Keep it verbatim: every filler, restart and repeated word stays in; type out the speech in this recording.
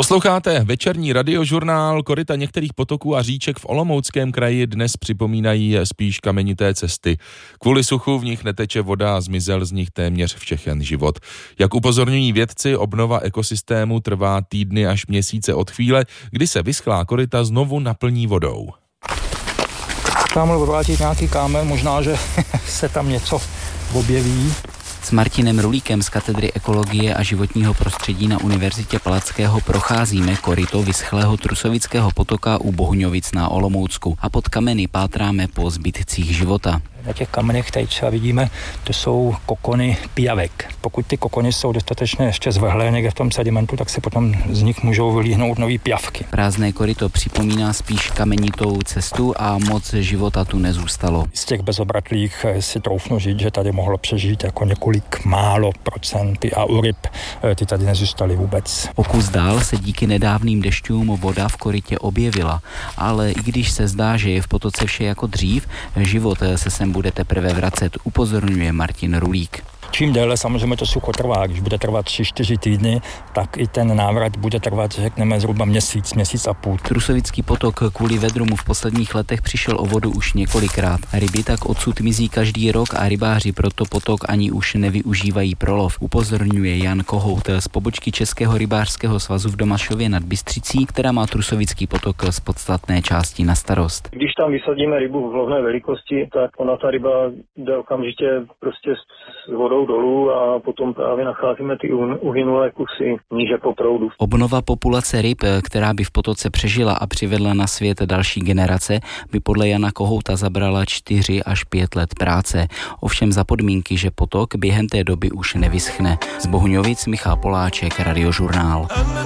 Posloucháte večerní radiožurnál. Koryta některých potoků a říček v Olomouckém kraji dnes připomínají spíš kamenité cesty. Kvůli suchu v nich neteče voda a zmizel z nich téměř všechen život. Jak upozorňují vědci, obnova ekosystému trvá týdny až měsíce od chvíle, kdy se vyschlá koryta znovu naplní vodou. Tamhle odvážit nějaký kámen, možná, že se tam něco objeví. S Martinem Rulíkem z katedry ekologie a životního prostředí na Univerzitě Palackého procházíme koryto vyschlého Trusovického potoka u Bohuňovic na Olomoucku a pod kameny pátráme po zbytcích života. Na těch kamenech tady třeba vidíme, to jsou kokony pijavek. Pokud ty kokony jsou dostatečně ještě zvlhlé někde v tom sedimentu, tak se potom z nich můžou vylíhnout nový pijavky. Prázdné koryto připomíná spíš kamenitou cestu a moc života tu nezůstalo. Z těch bezobratlých si troufnu říct, že tady mohlo přežít jako několik málo procenty a u ryb ty tady nezůstaly vůbec. O kus dál se díky nedávným dešťům voda v korytě objevila, ale i když se zdá, že je v potoce vše jako dřív, život se sem bude teprve vracet, upozorňuje Martin Rulík. Čím déle samozřejmě to sucho trvá, když bude trvat tři čtyři týdny, tak i ten návrat bude trvat, řekneme, zhruba měsíc, měsíc a půl. Trusovický potok kvůli vedru mu v posledních letech přišel o vodu už několikrát. Ryby tak odsud mizí každý rok a rybáři proto potok ani už nevyužívají pro lov. Upozorňuje Jan Kohout z pobočky Českého rybářského svazu v Domašově nad Bystřicí, která má Trusovický potok z podstatné části na starost. Když tam vysadíme rybu v lovné velikosti, tak ona ta ryba jde okamžitě prostě s vodou dolů a potom právě nacházíme ty uhynulé kusy níže po proudu. Obnova populace ryb, která by v potoce přežila a přivedla na svět další generace, by podle Jana Kohouta zabrala čtyři až pět let práce. Ovšem za podmínky, že potok během té doby už nevyschne. Z Bohuňovic Michal Poláček, Radiožurnál.